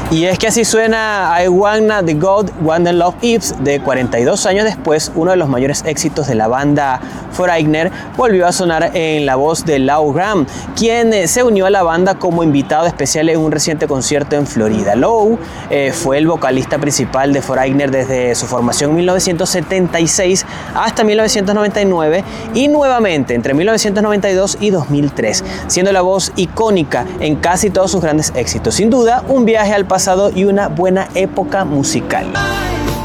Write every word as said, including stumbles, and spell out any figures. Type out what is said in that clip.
Y es que así suena I Wanna the God, Wanna Love If, de cuarenta y dos años después. Uno de los mayores éxitos de la banda Foreigner volvió a sonar en la voz de Low Graham, quien se unió a la banda como invitado especial en un reciente concierto en Florida. Low eh, fue el vocalista principal de Foreigner desde su formación en mil novecientos setenta y seis hasta mil novecientos noventa y nueve y nuevamente entre mil novecientos noventa y dos y dos mil tres, siendo la voz icónica en casi todos sus grandes éxitos. Sin duda, un viaje al pasado y una buena época musical.